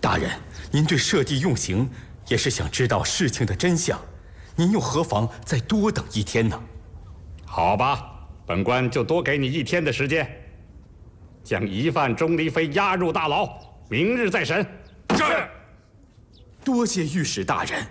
大人，您对设计用刑，也是想知道事情的真相，您又何妨再多等一天呢？ 好吧，本官就多给你1天的时间，将疑犯钟离飞押入大牢，明日再审。 是。多谢御史大人。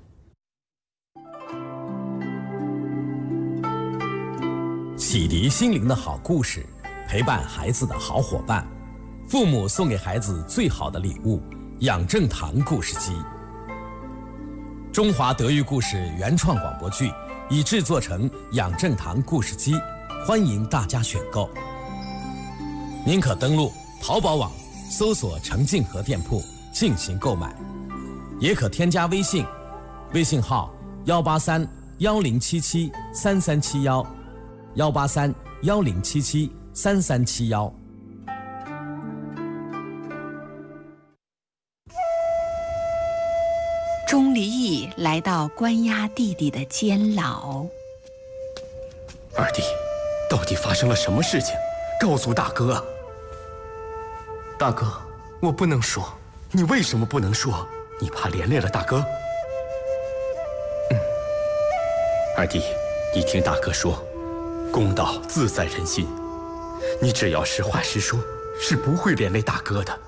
启迪心灵的好故事，陪伴孩子的好伙伴，父母送给孩子最好的礼物——养正堂故事机。中华德育故事原创广播剧已制作成养正堂故事机，欢迎大家选购。您可登录淘宝网搜索程静和店铺进行购买，也可添加微信，微信号183-1077-3371，183-1077-3371。 钟离义来到关押弟弟的监牢。 二弟，到底发生了什么事情？告诉大哥啊！ 大哥，我不能说。 你为什么不能说？你怕连累了大哥？二弟，你听大哥说，公道自在人心。你只要实话实说，是不会连累大哥的。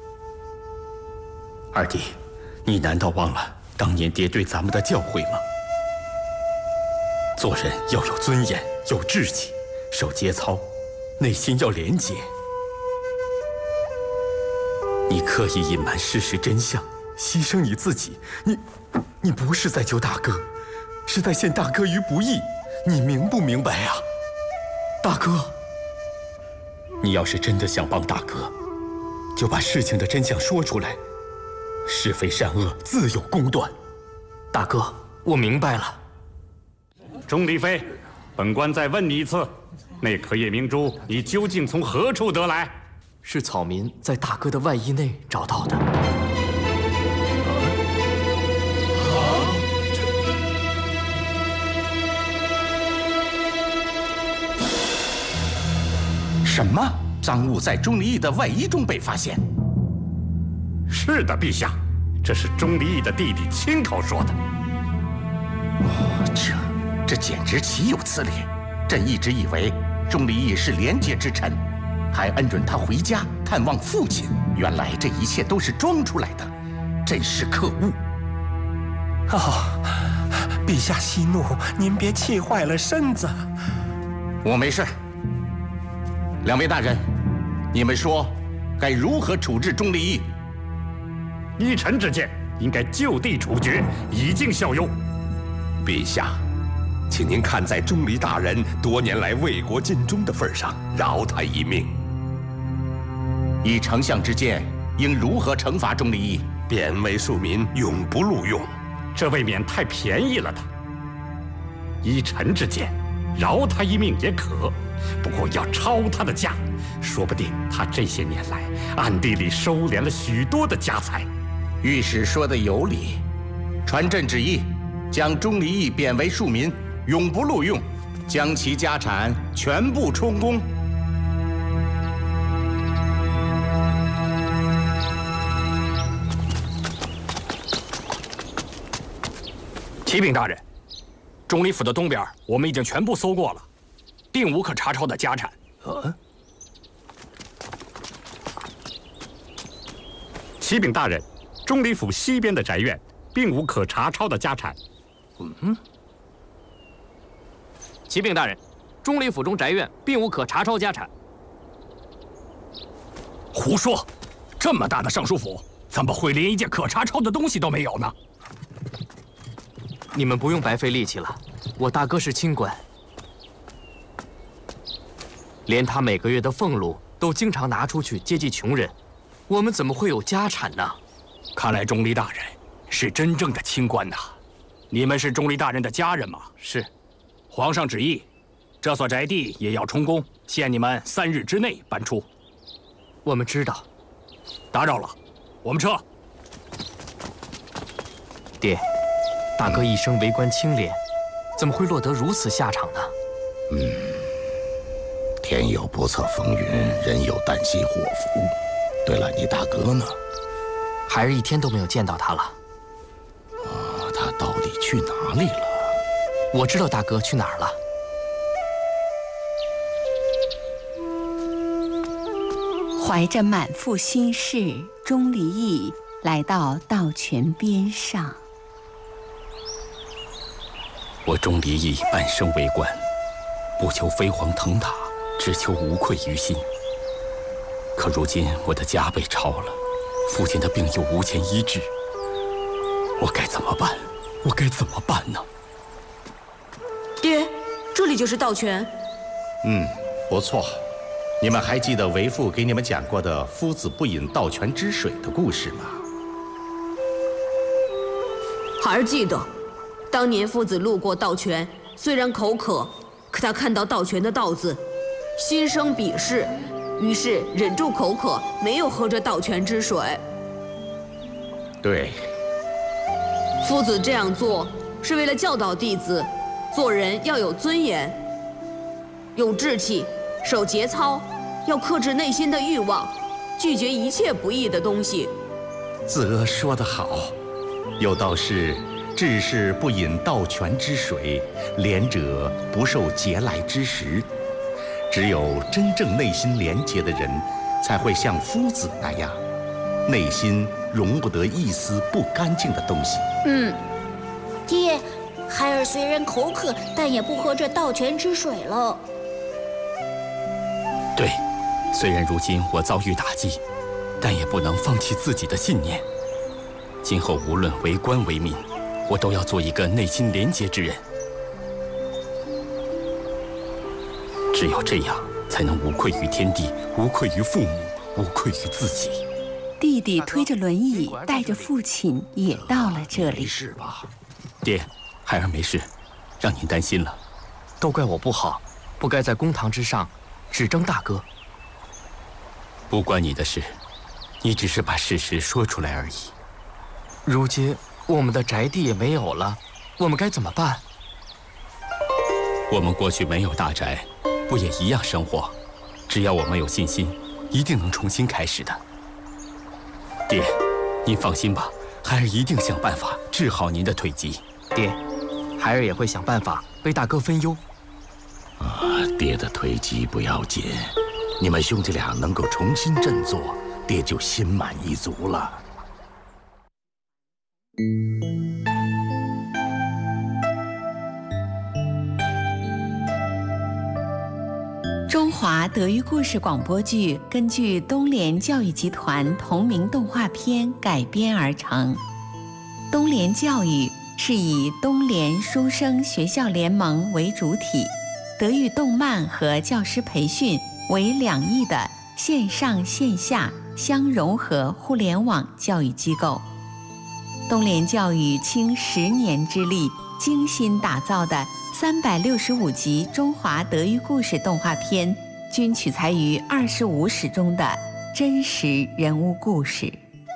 二弟，你难道忘了当年爹对咱们的教诲吗？做人要有尊严，有志气，守节操，内心要廉洁。你刻意隐瞒事实真相，牺牲你自己，你不是在救大哥，是在陷大哥于不义，你明不明白啊？大哥，你要是真的想帮大哥，就把事情的真相说出来，是非善恶自有公断。 大哥，我明白了。 钟离飞，本官再问你一次，那颗夜明珠你究竟从何处得来？ 是草民在大哥的外衣内找到的。 什么？赃物在钟离义的外衣中被发现？ 是的，陛下，这是钟离义的弟弟亲口说的。 这简直岂有此理！朕一直以为钟离义是廉洁之臣，还恩准他回家探望父亲。原来这一切都是装出来的，真是可恶！ 陛下息怒，您别气坏了身子。 我没事。两位大人，你们说该如何处置钟离义？ 依臣之见，应该就地处决，以儆效尤。 陛下，请您看在钟离大人多年来为国尽忠的份上，饶他一命。 以丞相之见，应如何惩罚钟离义？ 贬为庶民，永不录用。 这未免太便宜了他。依臣之见，饶他一命也可，不过要抄他的家，说不定他这些年来暗地里收敛了许多的家财。 御史说的有理，传朕旨意，将钟离义贬为庶民，永不录用，将其家产全部充公。 启禀大人，钟离府的东边我们已经全部搜过了，并无可查抄的家产。 启禀大人，钟离府西边的宅院并无可查抄的家产。 启禀大人，钟离府中宅院并无可查抄家产。 胡说！这么大的尚书府，怎么会连一件可查抄的东西都没有呢？ 你们不用白费力气了，我大哥是清官，连他每个月的俸禄都经常拿出去接济穷人，我们怎么会有家产呢？ 看来钟离大人是真正的清官呐。你们是钟离大人的家人吗？ 是。 皇上旨意，这所宅地也要充公，限你们3日之内搬出。 我们知道。 打扰了，我们撤。 爹，大哥一生为官清廉，怎么会落得如此下场呢？ 天有不测风云，人有旦夕祸福。对了，你大哥呢？ 孩儿一天都没有见到他了。 他到底去哪里了？ 我知道大哥去哪儿了。 怀着满腹心事，钟离义来到道泉边上。 我钟离义半生为官，不求飞黄腾达，只求无愧于心。可如今我的家被抄了，父亲的病又无钱医治，我该怎么办？我该怎么办呢？ 爹，这里就是道泉。 不错。你们还记得为父给你们讲过的夫子不饮盗泉之水的故事吗？ 孩儿记得，当年父子路过道泉，虽然口渴，可他看到道泉的道字，心生鄙视，于是忍住口渴，没有喝这道泉之水。 对， 夫子这样做是为了教导弟子，做人要有尊严，有志气，守节操，要克制内心的欲望，拒绝一切不义的东西。 子阿说得好，有道是：志士不饮盗泉之水，廉者不受节来之食。只有真正内心廉洁的人，才会像夫子那样，内心容不得一丝不干净的东西。 爹，孩儿虽然口渴，但也不喝这盗泉之水了。 对，虽然如今我遭遇打击，但也不能放弃自己的信念。今后无论为官为民，我都要做一个内心廉洁之人。只有这样，才能无愧于天地，无愧于父母，无愧于自己。 弟弟推着轮椅，带着父亲也到了这里。 没事吧？爹，孩儿没事，让您担心了。 都怪我不好，不该在公堂之上指证大哥。 不关你的事，你只是把事实说出来而已。 如今我们的宅地也没有了，我们该怎么办？ 我们过去没有大宅，不也一样生活？只要我们有信心，一定能重新开始的。爹，您放心吧，孩儿一定想办法治好您的腿疾。 爹，孩儿也会想办法为大哥分忧。 爹的腿疾不要紧，你们兄弟俩能够重新振作，爹就心满意足了。 中华德育故事广播剧根据东联教育集团同名动画片改编而成。东联教育是以东联书生学校联盟为主体，德育动漫和教师培训为两翼的线上线下相融合互联网教育机构。东联教育倾10年之力精心打造的365集中华德育故事动画片，均取材于25史中的真实人物故事。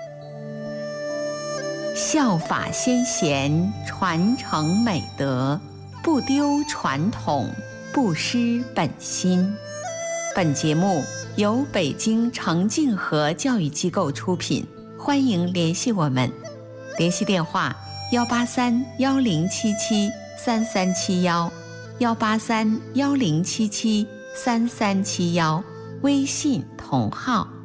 效法先贤，传承美德，不丢传统，不失本心。本节目由北京程敬和教育机构出品，欢迎联系我们。联系电话183-1077-3371，183-1077-3371，微信同号